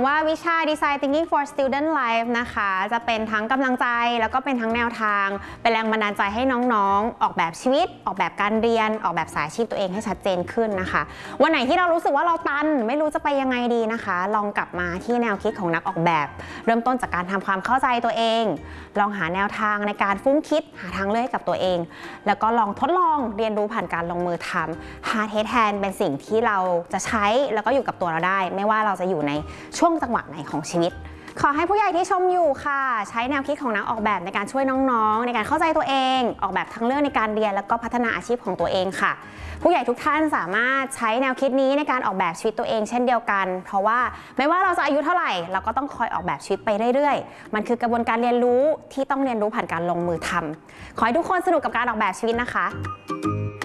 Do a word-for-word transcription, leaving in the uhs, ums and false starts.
ว่าวิชา Design Thinking for Student Life นะคะจะเป็นทั้งกำลังใจแล้วก็เป็นทั้งแนวทางเป็นแรงบันดาลใจให้น้องๆออกแบบชีวิตออกแบบการเรียนออกแบบสายอาชีพตัวเองให้ชัดเจนขึ้นนะคะวันไหนที่เรารู้สึกว่าเราตันไม่รู้จะไปยังไงดีนะคะลองกลับมาที่แนวคิดของนักออกแบบเริ่มต้นจากการทำความเข้าใจตัวเองลองหาแนวทางในการฟุ้งคิดหาทางเลือกให้กับตัวเองแล้วก็ลองทดลองเรียนรู้ผ่านการลงมือทำ Hard Head Hand เป็นสิ่งที่เราจะใช้แล้วก็อยู่กับตัวเราได้ไม่ว่าเราจะอยู่ในช่วงจังหวะไหนของชีวิตขอให้ผู้ใหญ่ที่ชมอยู่ค่ะใช้แนวคิดของนักออกแบบในการช่วยน้องๆในการเข้าใจตัวเองออกแบบทางเลือกในการเรียนแล้วก็พัฒนาอาชีพของตัวเองค่ะผู้ใหญ่ทุกท่านสามารถใช้แนวคิดนี้ในการออกแบบชีวิตตัวเองเช่นเดียวกันเพราะว่าไม่ว่าเราจะอายุเท่าไหร่เราก็ต้องคอยออกแบบชีวิตไปเรื่อยๆมันคือกระบวนการเรียนรู้ที่ต้องเรียนรู้ผ่านการลงมือทำขอให้ทุกคนสนุกกับการออกแบบชีวิตนะคะ